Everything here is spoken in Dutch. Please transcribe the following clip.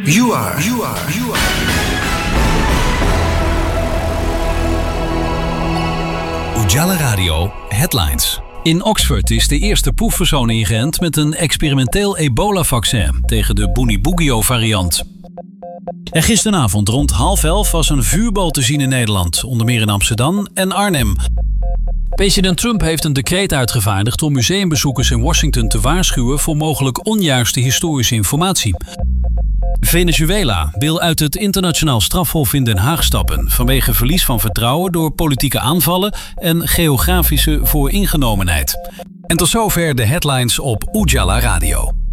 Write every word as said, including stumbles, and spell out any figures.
You are. You are. You are. Ujala Radio Headlines. In Oxford is de eerste proefpersoon ingeënt met een experimenteel ebola-vaccin tegen de Bundibugyo-variant. En gisteravond rond half elf was een vuurbal te zien in Nederland, onder meer in Amsterdam en Arnhem. President Trump heeft een decreet uitgevaardigd om museumbezoekers in Washington te waarschuwen voor mogelijk onjuiste historische informatie. Venezuela wil uit het internationaal strafhof in Den Haag stappen vanwege verlies van vertrouwen door politieke aanvallen en geografische vooringenomenheid. En tot zover de headlines op Ujala Radio.